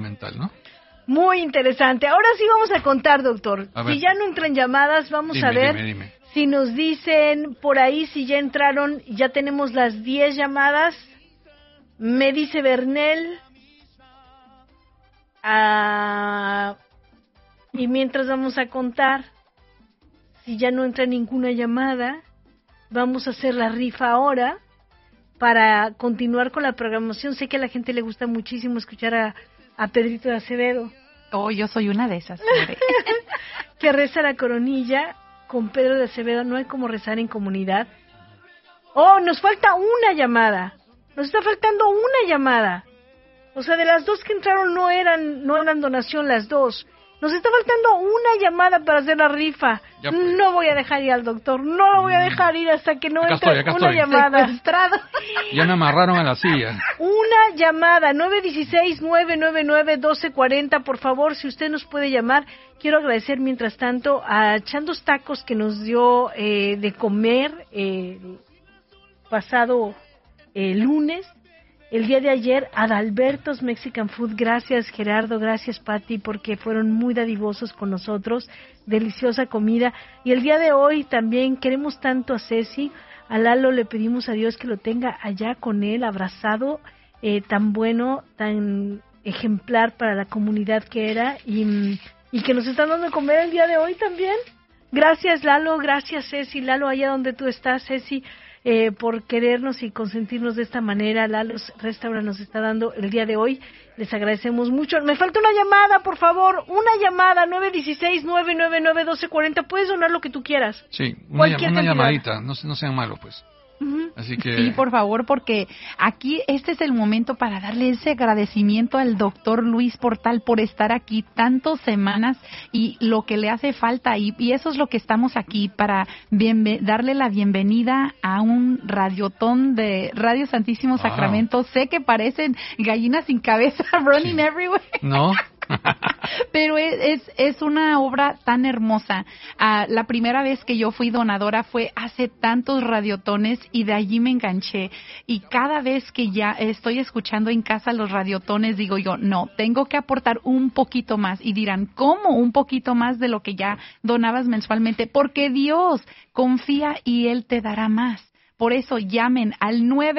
mental, ¿no? Muy interesante. Ahora sí vamos a contar, doctor. Si ya no entran llamadas, vamos a ver dime. Si nos dicen por ahí si ya entraron. Ya tenemos las 10 llamadas. Me dice Bernel. Y mientras vamos a contar, si ya no entra ninguna llamada, vamos a hacer la rifa ahora para continuar con la programación. Sé que a la gente le gusta muchísimo escuchar a Pedrito de Acevedo. Oh, yo soy una de esas. Que reza la coronilla con Pedro de Acevedo. No hay como rezar en comunidad. Oh, nos falta una llamada. Nos está faltando una llamada. O sea, de las dos que entraron no eran donación las dos. Nos está faltando una llamada para hacer la rifa. Ya, pues. No voy a dejar ir al doctor. No lo voy a dejar ir hasta que no entre una llamada. Secuestrado. Ya me amarraron a la silla. Una llamada, 916-999-1240. Por favor, si usted nos puede llamar. Quiero agradecer, mientras tanto, a Chandos Tacos, que nos dio de comer pasado lunes. El día de ayer, Adalberto's Mexican Food. Gracias, Gerardo, gracias, Pati, porque fueron muy dadivosos con nosotros. Deliciosa comida. Y el día de hoy también queremos tanto a Ceci. A Lalo le pedimos a Dios que lo tenga allá con él, abrazado, tan bueno, tan ejemplar para la comunidad que era. Y que nos están dando de comer el día de hoy también. Gracias, Lalo, gracias, Ceci. Lalo, allá donde tú estás, Ceci, por querernos y consentirnos de esta manera. Lalo's Restaurant nos está dando el día de hoy. Les agradecemos mucho. Me falta una llamada, por favor. Una llamada, 916-999-1240. Puedes donar lo que tú quieras. Sí, una llamadita. No sean malos, pues. Uh-huh. Así que... Sí, por favor, porque aquí este es el momento para darle ese agradecimiento al doctor Luis Portal por estar aquí tantas semanas y lo que le hace falta, y eso es lo que estamos aquí para darle la bienvenida a un radiotón de Radio Santísimo Sacramento. Sé que parecen gallinas sin cabeza running everywhere. No. Pero es una obra tan hermosa. La primera vez que yo fui donadora fue hace tantos radiotones y de allí me enganché. Y cada vez que ya estoy escuchando en casa los radiotones, digo yo, no, tengo que aportar un poquito más. Y dirán, ¿cómo un poquito más de lo que ya donabas mensualmente? Porque Dios confía y Él te dará más. Por eso llamen al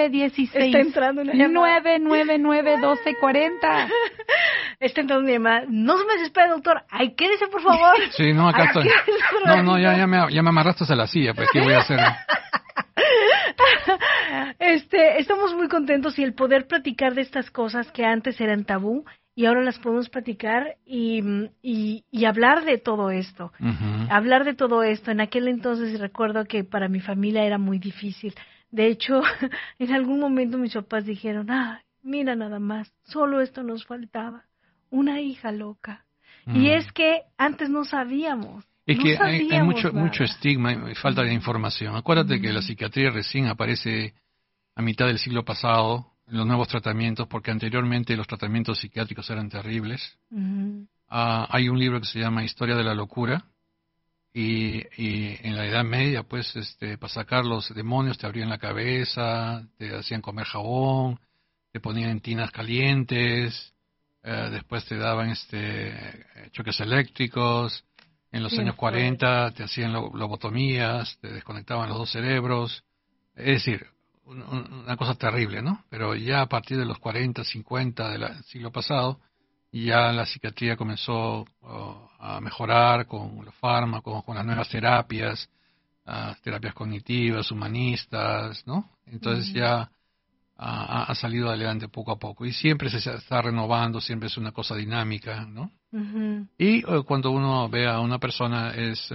916-999-1240. Está entrando una llamada. No se me desespere, doctor. Ay, quédese, por favor. Sí, no, acá estoy. No, ya me amarraste a la silla, pues, ¿qué voy a hacer? Estamos muy contentos y el poder platicar de estas cosas que antes eran tabú y ahora las podemos platicar y hablar de todo esto. Uh-huh. Hablar de todo esto. En aquel entonces recuerdo que para mi familia era muy difícil. De hecho, en algún momento mis papás dijeron, mira nada más, solo esto nos faltaba, una hija loca. Y es que antes no sabíamos. Es que hay mucho nada. estigma y falta de información. Acuérdate que la psiquiatría recién aparece a mitad del siglo pasado, los nuevos tratamientos, porque anteriormente los tratamientos psiquiátricos eran terribles. Uh-huh. Hay un libro que se llama Historia de la Locura, y en la Edad Media, pues, para sacar los demonios te abrían la cabeza, te hacían comer jabón, te ponían en tinas calientes, después te daban choques eléctricos. En los años 40 te hacían lobotomías, te desconectaban los dos cerebros. Es decir, una cosa terrible, ¿no? Pero ya a partir de los 40, 50 del siglo pasado, ya la psiquiatría comenzó a mejorar con los fármacos, con las nuevas terapias, terapias cognitivas, humanistas, ¿no? Entonces ya ha salido adelante poco a poco. Y siempre se está renovando, siempre es una cosa dinámica, ¿no? Uh-huh. Y cuando uno ve a una persona es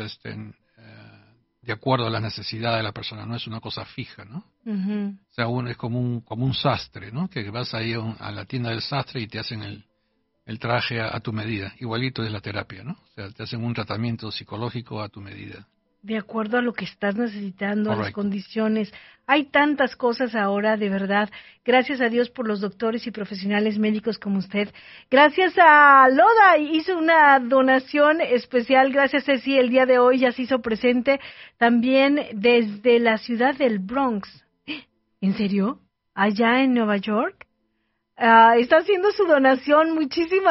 de acuerdo a la necesidad de la persona, no es una cosa fija, ¿no? Uh-huh. O sea, uno es como un sastre, ¿no? Que vas ahí a la tienda del sastre y te hacen el traje a tu medida. Igualito es la terapia, ¿no? O sea, te hacen un tratamiento psicológico a tu medida. De acuerdo a lo que estás necesitando, Correcto. a las condiciones. Hay tantas cosas ahora, de verdad. Gracias a Dios por los doctores y profesionales médicos como usted. Gracias a Loda, hizo una donación especial. Gracias, Ceci, el día de hoy ya se hizo presente. También desde la ciudad del Bronx. ¿En serio? ¿Allá en Nueva York? Está haciendo su donación. Muchísimas